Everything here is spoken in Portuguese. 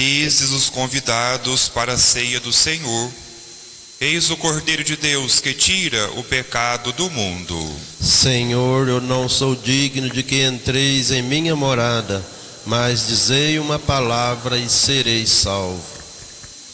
Felizes os convidados para a ceia do Senhor. Eis o Cordeiro de Deus que tira o pecado do mundo. Senhor, eu não sou digno de que entreis em minha morada, mas dizei uma palavra e serei salvo.